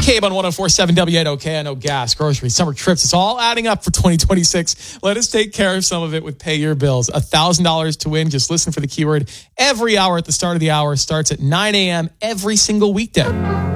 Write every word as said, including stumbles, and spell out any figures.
McCabe on one oh four point seven W eight O K. I know gas, groceries, summer trips. It's all adding up for twenty twenty-six. Let us take care of some of it with Pay Your Bills. one thousand dollars to win. Just listen for the keyword every hour at the start of the hour. Starts at nine a.m. every single weekday.